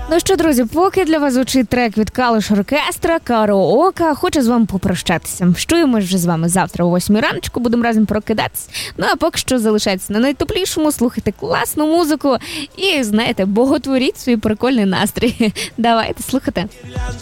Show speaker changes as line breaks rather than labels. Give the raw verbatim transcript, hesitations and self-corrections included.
Ну що, друзі, поки для вас звучить трек від Калуш Оркестра «Караоке», хочу з вами попрощатися. Чуємось вже з вами завтра о восьмій раночку, будемо разом прокидатись. Ну а поки що залишайтеся на найтеплішому, слухайте класну музику і, знаєте, боготворіть свій прикольний настрій. Давайте, слухайте.